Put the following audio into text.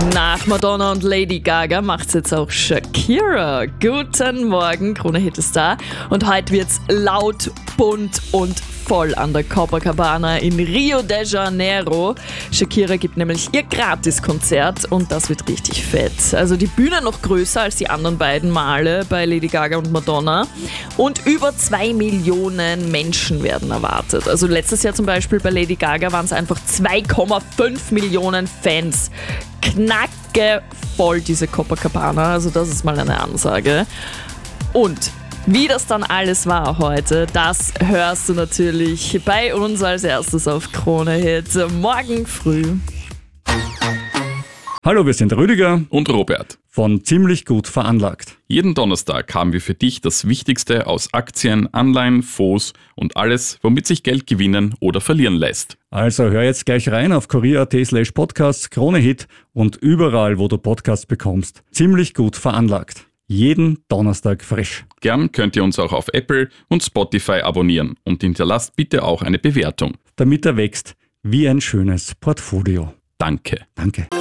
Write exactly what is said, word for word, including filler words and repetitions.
Nach Madonna und Lady Gaga macht's jetzt auch Shakira. Guten Morgen, Krone Hit ist da. Und heute wird's laut, bunt und voll an der Copacabana in Rio de Janeiro. Shakira gibt nämlich ihr Gratiskonzert und das wird richtig fett. Also die Bühne noch größer als die anderen beiden Male bei Lady Gaga und Madonna. Und über zwei Millionen Menschen werden erwartet. Also letztes Jahr zum Beispiel bei Lady Gaga waren es einfach zwei Komma fünf Millionen Fans. Knacke voll diese Copacabana, also das ist mal eine Ansage. Und wie das dann alles war heute, das hörst du natürlich bei uns als erstes auf Krone Hit morgen früh. Hallo, wir sind Rüdiger und Robert von Ziemlich gut veranlagt. Jeden Donnerstag haben wir für dich das Wichtigste aus Aktien, Anleihen, Fonds und alles, womit sich Geld gewinnen oder verlieren lässt. Also hör jetzt gleich rein auf kurier punkt at slash podcasts, Krone Hit und überall, wo du Podcasts bekommst. Ziemlich gut veranlagt. Jeden Donnerstag frisch. Gern könnt ihr uns auch auf Apple und Spotify abonnieren und hinterlasst bitte auch eine Bewertung. Damit er wächst wie ein schönes Portfolio. Danke. Danke.